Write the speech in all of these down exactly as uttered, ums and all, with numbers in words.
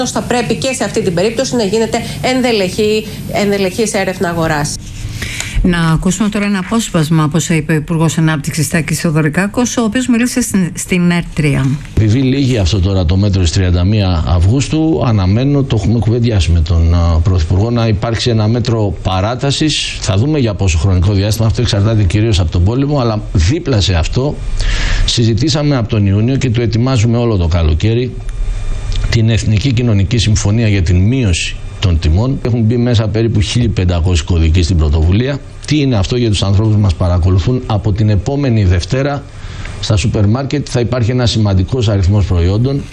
Θα πρέπει και σε αυτή την περίπτωση να γίνεται ενδελεχή, ενδελεχής έρευνα αγοράς. Να ακούσουμε τώρα ένα απόσπασμα από όσα είπε ο Υπουργός Ανάπτυξης Τάκης Θεοδωρικάκος, ο οποίος μίλησε στην, στην ΕΡΤ τρία. Επειδή λύγει αυτό τώρα το μέτρο της τριάντα μία Αυγούστου, αναμένω, το έχουμε κουβεντιάσει με τον uh, Πρωθυπουργό, να υπάρξει ένα μέτρο παράτασης. Θα δούμε για πόσο χρονικό διάστημα, αυτό εξαρτάται κυρίως από τον πόλεμο, αλλά δίπλα σε αυτό συζητήσαμε από τον Ιούνιο και το ετοιμάζουμε όλο το καλοκαίρι την Εθνική Κοινωνική Συμφωνία για την μείωση των τιμών. Έχουν μπει μέσα περίπου χίλιοι πεντακόσιοι κωδικοί στην πρωτοβουλία. Τι είναι αυτό για τους ανθρώπους που μας παρακολουθούν? Από την επόμενη Δευτέρα στα σούπερ μάρκετ θα υπάρχει ένα σημαντικός αριθμός προϊόντων.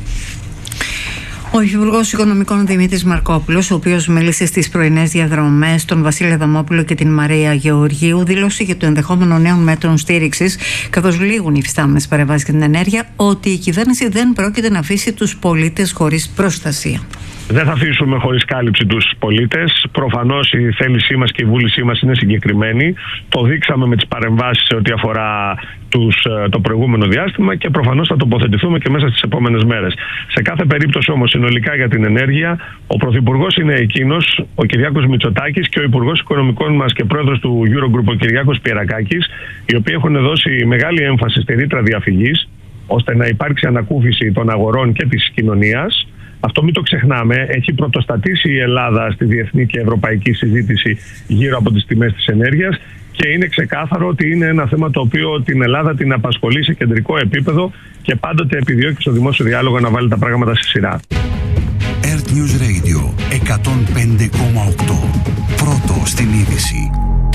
Ο Υπουργός Οικονομικών Δημήτρης Μαρκόπουλος, ο οποίος μίλησε στις πρωινές διαδρομές τον Βασίλη Αδαμόπουλο και την Μαρία Γεωργίου, δήλωσε για το ενδεχόμενο νέων μέτρων στήριξης, καθώς λήγουν οι φυστάμενες παρεμβάσεις για την ενέργεια, ότι η κυβέρνηση δεν πρόκειται να αφήσει τους πολίτες χωρίς προστασία. Δεν θα αφήσουμε χωρίς κάλυψη τους πολίτες. Προφανώς η θέλησή μας και η βούλησή μας είναι συγκεκριμένη. Το δείξαμε με τις παρεμβάσεις σε ό,τι αφορά τους, το προηγούμενο διάστημα και προφανώς θα τοποθετηθούμε και μέσα στις επόμενες μέρες. Σε κάθε περίπτωση όμως, συνολικά για την ενέργεια, ο Πρωθυπουργός είναι εκείνος, ο Κυριάκος Μητσοτάκης, και ο Υπουργός Οικονομικών μας και Πρόεδρος του Eurogroup, ο Κυριάκος Πιερακάκης, οι οποίοι έχουν δώσει μεγάλη έμφαση στη ρήτρα διαφυγής, ώστε να υπάρξει ανακούφιση των αγορών και της κοινωνίας. Αυτό μην το ξεχνάμε, έχει πρωτοστατήσει η Ελλάδα στη διεθνή και ευρωπαϊκή συζήτηση γύρω από τις τιμές της ενέργειας και είναι ξεκάθαρο ότι είναι ένα θέμα το οποίο την Ελλάδα την απασχολεί σε κεντρικό επίπεδο και πάντοτε επιδιώκει στο δημόσιο διάλογο να βάλει τα πράγματα στη σειρά. ΕΡΤ News Radio εκατόν πέντε κόμμα οκτώ. Πρώτο στην είδηση.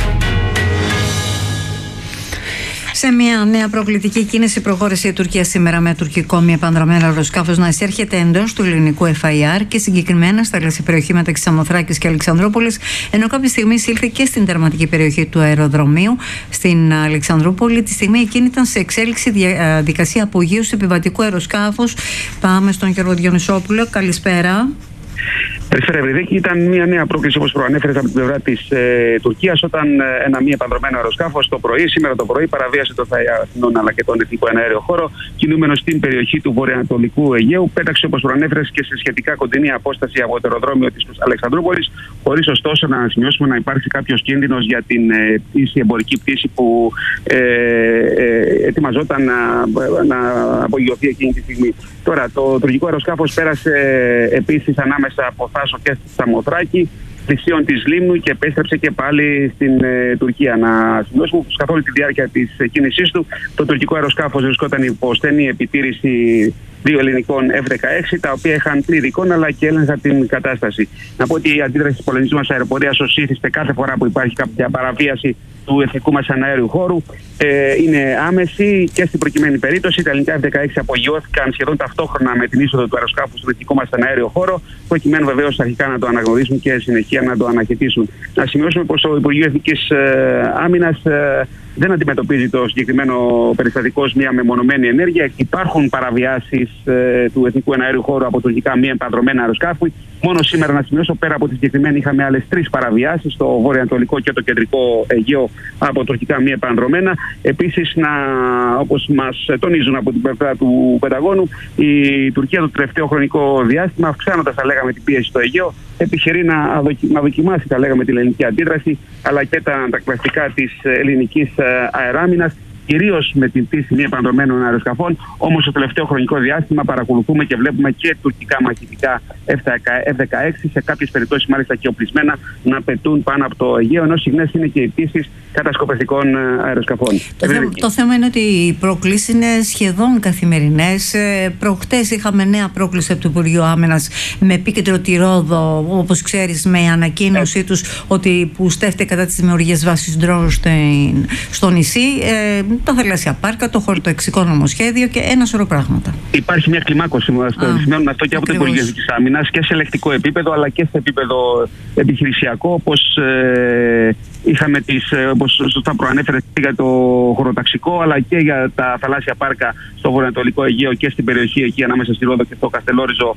Σε μια νέα προκλητική κίνηση προχώρησε η Τουρκία σήμερα με τουρκικό μη επανδρομένο αεροσκάφος να εισέρχεται εντός του ελληνικού εφ άι αρ και συγκεκριμένα στα θαλάσσια περιοχή μεταξύ Σαμοθράκης και Αλεξανδρούπολης, ενώ κάποια στιγμή εισήλθε και στην τερματική περιοχή του αεροδρομίου στην Αλεξανδρούπολη. Τη στιγμή εκείνη ήταν σε εξέλιξη διαδικασία απογείωσης επιβατικού αεροσκάφους. Πάμε στον Γιώργο Διονυσόπουλο. Καλησπέρα. Καλησπέρα, Ευρυδίκη. Ήταν μια νέα πρόκληση, όπως προανέφερες, από την πλευρά της ε, Τουρκίας, όταν ε, ένα μη επανδρομένο αεροσκάφος το πρωί, σήμερα το πρωί, παραβίασε το Αθηνών αλλά και τον εθνικό εναέριο χώρο, κινούμενο στην περιοχή του βορειοανατολικού Αιγαίου. Πέταξε, όπως προανέφερες, και σε σχετικά κοντινή απόσταση από το αεροδρόμιο της Αλεξανδρούπολης, χωρίς ωστόσο να σημειώσουμε να υπάρξει κάποιος κίνδυνος για την ε, πτήση, εμπορική πτήση που ε, ε, ετοιμαζόταν να, να απογειωθεί εκείνη τη στιγμή. Τώρα, το τουρκικό αεροσκάφος πέρασε επίσης ανάμεσα από Θάσο και στη Σαμοθράκη, πλησίων της Λίμνου, και επέστρεψε και πάλι στην ε, Τουρκία. Να σημειώσουμε πως καθ' όλη τη διάρκεια της ε, κίνησής του το τουρκικό αεροσκάφος βρισκόταν υπό στενή επιτήρηση δύο ελληνικών εφ δεκαέξι, τα οποία είχαν πλήρη εικόνα αλλά και έλεγχαν την κατάσταση. Να πω ότι η αντίδραση της πολεμικής μας αεροπορίας, ως ήθιστε κάθε φορά που υπάρχει κάποια παραβίαση του εθνικού μας αναέριου χώρου, ε, είναι άμεση, και στην προκειμένη περίπτωση τα ελληνικά εφ δεκαέξι απογειώθηκαν σχεδόν ταυτόχρονα με την είσοδο του αεροσκάφου στον εθνικό μας αναέριο χώρο, προκειμένου βεβαίως αρχικά να το αναγνωρίσουν και συνεχεία να το αναχαιτήσουν. Να σημειώσουμε πως το Υπουργείο Εθνικής ε, Άμυνας ε, δεν αντιμετωπίζει το συγκεκριμένο περιστατικό ως μια μεμονωμένη ενέργεια. Υπάρχουν παραβιάσεις ε, του εθνικού εναέριου χώρου από τουρκικά μη επανδρομένα αεροσκάφη. Μόνο σήμερα, να σημειώσω, πέρα από τη συγκεκριμένη, είχαμε άλλες τρεις παραβιάσεις στο βορειοανατολικό και το κεντρικό Αιγαίο από τουρκικά μη επανδρομένα. Επίσης, να, όπως μας τονίζουν από την πλευρά του Πενταγώνου, η Τουρκία το τελευταίο χρονικό διάστημα, αυξάνοντας, θα λέγαμε, την πίεση στο Αιγαίο, επιχειρεί να, δοκι, να δοκιμάσει, θα λέγαμε, την ελληνική αντίδραση, αλλά και τα, τα κλασικά της ελληνικής αεράμινας, κυρίως με την πτήση μη επανδρομένων αεροσκαφών. Όμως το τελευταίο χρονικό διάστημα παρακολουθούμε και βλέπουμε και τουρκικά μαχητικά εφ δεκαέξι, σε κάποιες περιπτώσεις μάλιστα και οπλισμένα, να πετούν πάνω από το Αιγαίο, ενώ συχνές είναι και οι πτήσεις κατασκοπευτικών αεροσκαφών. Το, θέμα, το θέμα είναι ότι οι προκλήσεις είναι σχεδόν καθημερινές. Προχτές είχαμε νέα πρόκληση από το Υπουργείο Άμυνας με επίκεντρο τη Ρόδο, όπως ξέρεις, με ανακοίνωσή ε. τους ότι που στέφεται κατά της δημιουργίας βάσης ντρόουν στο νησί. Ε, τα θαλάσσια πάρκα, το χωροταξικό νομοσχέδιο και ένα σωρό πράγματα. Υπάρχει μια κλιμάκωση, στο σημαίνουμε αυτό, και από το Υπουργείο Εθνικής Άμυνας, και σε ελεκτικό επίπεδο αλλά και σε επίπεδο επιχειρησιακό, όπως ε, είχαμε τις, όπως σωστά προανέφερε, για το χωροταξικό αλλά και για τα θαλάσσια πάρκα στο βορειοανατολικό Αιγαίο και στην περιοχή εκεί ανάμεσα στη Ρόδο και στο Καστελόριζο,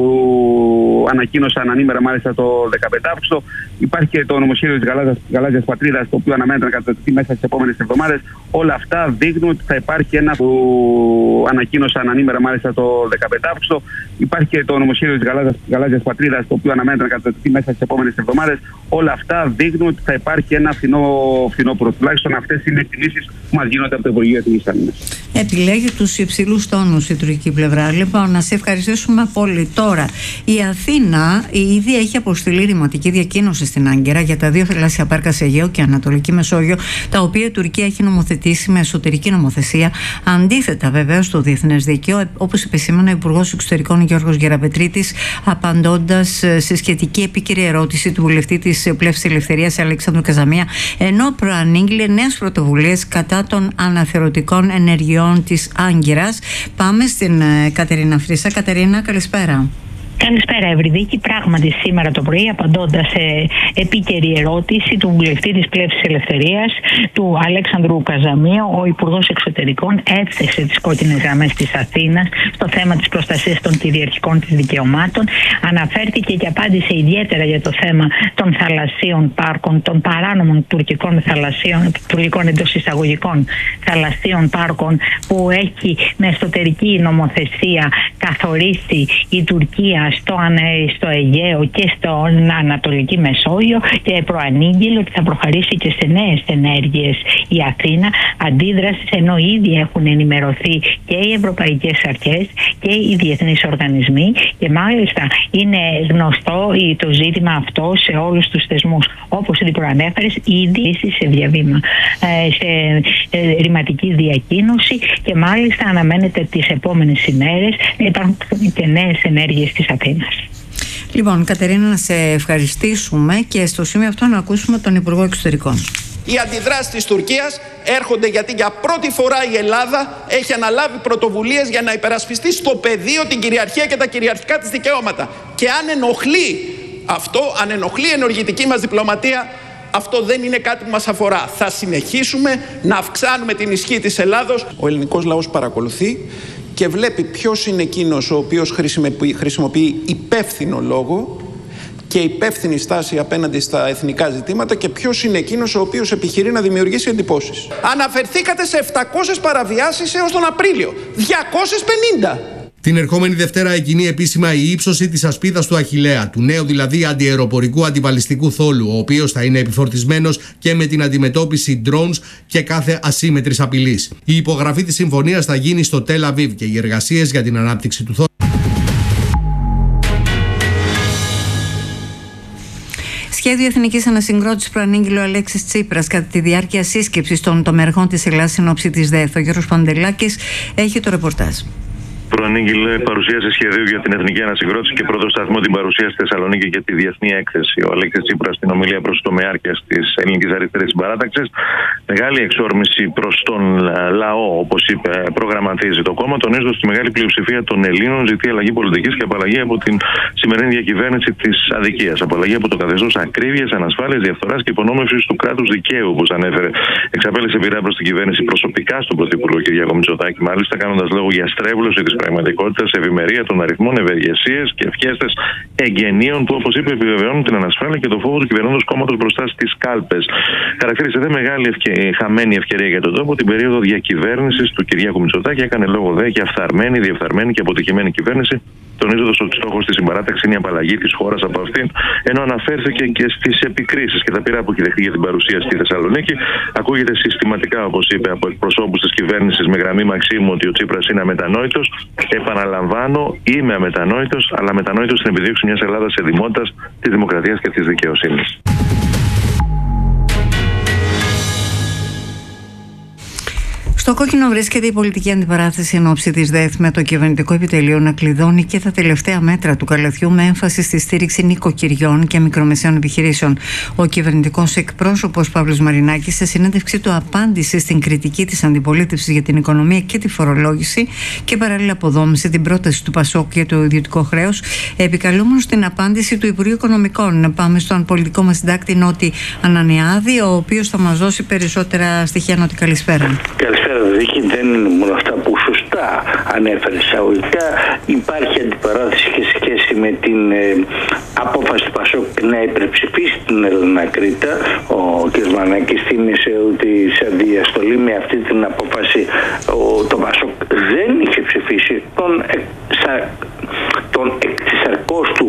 που ανακοίνωσαν ανήμερα μάλιστα το δεκαπέντε Αυγούστου. Υπάρχει και το νομοσχέδιο της Γαλάζιας, Γαλάζιας Πατρίδας, το οποίο αναμένεται να κατατεθεί μέσα στις επόμενες εβδομάδες. Όλα αυτά δείχνουν ότι θα υπάρχει ένα που ανακοίνωσαν ανήμερα μάλιστα το δεκαπέντε Αυγούστου. Υπάρχει και το νομοσχέδιο της Γαλάζιας Πατρίδας, το οποίο αναμένεται να κατατεθεί μέσα στις επόμενες εβδομάδες. Όλα αυτά δείχνουν ότι θα υπάρχει ένα φθηνό, φθινόπωρο. Τουλάχιστον αυτές είναι οι εκτιμήσεις που μας γίνονται από το Υπουργείο Εθνικής Άμυνας. Επιλέγει τους υψηλούς τόνους η τουρκική πλευρά. Λοιπόν, να σε ευχαριστήσουμε πολύ. Τώρα, η Αθήνα ήδη έχει αποστείλει ρηματική διακοίνωση στην Άγκυρα για τα δύο θαλάσσια πάρκα σε Αιγαίο και Ανατολική Μεσόγειο, τα οποία η Τουρκία έχει νομοθετήσει με εσωτερική νομοθεσία, αντίθετα βεβαίως στο διεθνές δίκαιο, όπως επεσήμανε ο Υπουργός Εξωτερικών Γιώργος Γεραπετρίτης, απαντώντας σε σχετική επίκαιρη ερώτηση του βουλευτή της Πλεύσης Ελευθερίας Αλέξανδρου Καζαμία, ενώ προανήγγειλε νέες πρωτοβουλίες κατά των αναθερωτικών ενεργειών της Άγκυρας. Πάμε στην Κατερίνα Φρύσα. Κατερίνα, καλησπέρα. Καλησπέρα, Ευρυδίκη. Πράγματι, σήμερα το πρωί, απαντώντας σε επίκαιρη ερώτηση του βουλευτή της Πλεύσης Ελευθερίας, του Αλέξανδρου Καζαμία, ο Υπουργός Εξωτερικών έθεσε τις κόκκινες γραμμές της Αθήνας στο θέμα της προστασίας των κυριαρχικών της δικαιωμάτων. Αναφέρθηκε και απάντησε ιδιαίτερα για το θέμα των θαλασσίων πάρκων, των παράνομων τουρκικών θαλασσίων, τουρκικών εντός εισαγωγικών θαλασσίων πάρκων, που έχει με εσωτερική νομοθεσία καθορίσει η Τουρκία στο, στο Αιγαίο και στην Ανατολική Μεσόγειο, και προανήγγειλε ότι θα προχωρήσει και σε νέες ενέργειες η Αθήνα αντίδρασης, ενώ ήδη έχουν ενημερωθεί και οι ευρωπαϊκές αρχές και οι διεθνείς οργανισμοί, και μάλιστα είναι γνωστό το ζήτημα αυτό σε όλους τους θεσμούς, όπως ήδη προανέφερες, ήδη σε διαβήμα, σε ρηματική διακοίνωση, και μάλιστα αναμένεται τις επόμενες ημέρες να υπάρχουν και νέες ενέργειες της Αθήνας. Λοιπόν, Κατερίνα, να σε ευχαριστήσουμε και στο σημείο αυτό να ακούσουμε τον Υπουργό Εξωτερικών. Οι αντιδράσεις της Τουρκίας έρχονται γιατί για πρώτη φορά η Ελλάδα έχει αναλάβει πρωτοβουλίες για να υπερασπιστεί στο πεδίο την κυριαρχία και τα κυριαρχικά της δικαιώματα. Και αν ενοχλεί αυτό, αν ενοχλεί η ενεργητική μας διπλωματία, αυτό δεν είναι κάτι που μας αφορά. Θα συνεχίσουμε να αυξάνουμε την ισχύ της Ελλάδος. Ο ελληνικός λαός παρακολουθεί και βλέπει ποιος είναι εκείνος ο οποίος χρησιμοποιεί, χρησιμοποιεί υπεύθυνο λόγο και υπεύθυνη στάση απέναντι στα εθνικά ζητήματα, και ποιος είναι εκείνος ο οποίος επιχειρεί να δημιουργήσει εντυπώσεις. Αναφερθήκατε σε επτακόσιες παραβιάσεις έως τον Απρίλιο. διακόσιες πενήντα. Την ερχόμενη Δευτέρα εκκινεί επίσημα η ύψωση της ασπίδας του Αχιλλέα, του νέου δηλαδή αντιαεροπορικού αντιβαλιστικού θόλου, ο οποίος θα είναι επιφορτισμένος και με την αντιμετώπιση drones και κάθε ασύμμετρης απειλής. Η υπογραφή της συμφωνίας θα γίνει στο Τελ Αβίβ και οι εργασίες για την ανάπτυξη του θόλου. Σχέδιο εθνικής ανασυγκρότησης προανήγγειλε ο Αλέξης Τσίπρας κατά τη διάρκεια σύσκεψης των τομεργών της Ελλάδας εν ώψη της ΔΕΘ. Ο Γιώργος Παντελάκης έχει το ρεπορτάζ. Προανήγγειλε παρουσίαση σχεδίου για την εθνική ανασυγκρότηση και πρώτο σταθμό την παρουσία στη Θεσσαλονίκη για τη διεθνή έκθεση. Ο Αλέξης Τσίπρας στην ομιλία προς το τομεάρχες της Ελληνικής Αριστερής Συμπαράταξης. Μεγάλη εξόρμηση προς τον λαό, όπως είπε, προγραμματίζει το κόμμα, τονίζοντας τη μεγάλη πλειοψηφία των Ελλήνων ζητεί αλλαγή πολιτικής και απαλλαγή από την σημερινή διακυβέρνηση της αδικίας. Απαλλαγή από το καθεστώς ακρίβειας, ανασφάλειας, διαφθοράς και υπονόμευσης του κράτους δικαίου, όπως ανέφερε. Εξαπέλυσε πειρά προς την κυβέρνηση προσωπικά στον Πρωθυπουργό κ. Μητσοτάκη, μάλιστα κάνοντας λόγο για στρέβλωση της πραγματικότητας, ευημερία των αριθμών, ευεργεσίες και ευχέστες εγγενείων που, όπως είπε, επιβεβαιώνουν την ανασφάλεια και το φόβο του κυβερνώντος κόμματος μπροστά στις κάλπες. Χαρακτήρισε δε μεγάλη ευκαι... χαμένη ευκαιρία για τον τόπο την περίοδο διακυβέρνησης του Κυριάκου Μητσοτάκη. Έκανε λόγο δε για φθαρμένη, διεφθαρμένη και αποτυχημένη κυβέρνηση, τονίζοντας ότι στόχος της συμπαράταξης είναι η απαλλαγή της χώρας από αυτήν, ενώ αναφέρθηκε και στις επικρίσεις και τα πειρά που έχει δεχτεί για την παρουσία στη Θεσσαλονίκη. Ακούγεται συστηματικά, όπως είπε, από εκπροσώπους της κυβέρνησης με γραμμή Μαξίμου ότι ο Τσίπρας είναι αμετανόητος. Επαναλαμβάνω, είμαι αμετανόητος, αλλά αμετανόητος στην επιδίωξη μιας Ελλάδας εδημότητας, της δημοκρατίας και της δικαιοσύνης. Στο κόκκινο βρίσκεται η πολιτική αντιπαράθεση εν ώψη της ΔΕΘ, με το κυβερνητικό επιτελείο να κλειδώνει και τα τελευταία μέτρα του καλαθιού με έμφαση στη στήριξη νοικοκυριών και μικρομεσαίων επιχειρήσεων. Ο κυβερνητικός εκπρόσωπος Παύλος Μαρινάκης, σε συνέντευξή του, απάντησε στην κριτική της αντιπολίτευσης για την οικονομία και τη φορολόγηση και παράλληλα αποδόμησε την πρόταση του Πασόκ για το ιδιωτικό χρέος, επικαλούμενος την απάντηση του Υπουργείου Οικονομικών. Πάμε στον πολιτικό μας συντάκτη Νότι Ανανιάδη, ο οποίος θα μας δώσει περισσότερα στοιχεία. Νότι, καλησπέρα. Καλησπέρα, Δίκη. Δεν είναι μόνο αυτά που σωστά ανέφερε εισαγωγικά. Υπάρχει αντιπαράθεση και σε σχέση με την ε, απόφαση του Πασόκ να υπερψηφίσει την Έλληνα Κρήτα. Ο κ. Μανάκης θύμισε ότι σε διαστολή με αυτή την απόφαση ο, το Πασόκ δεν είχε ψηφίσει τον, ε, στα